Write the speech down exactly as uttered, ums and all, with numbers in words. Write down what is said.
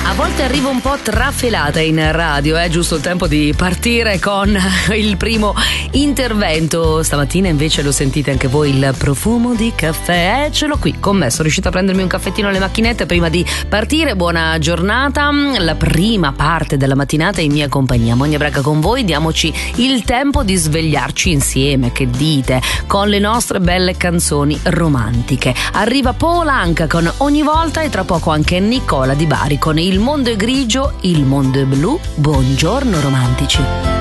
A volte arrivo un po' trafelata in radio, è eh? giusto il tempo di partire con il primo intervento. Stamattina invece lo sentite anche voi, il profumo di caffè. Eh, ce l'ho qui con me, sono riuscita a prendermi un caffettino alle macchinette prima di partire. Buona giornata, la prima parte della mattinata in mia compagnia. Monia Braga con voi, diamoci il tempo di svegliarci insieme, che dite, con le nostre belle canzoni romantiche. Arriva Paola Anka con Ogni volta e tra poco anche Nicola Di Bari con Il mondo è grigio, il mondo è blu. Buongiorno romantici.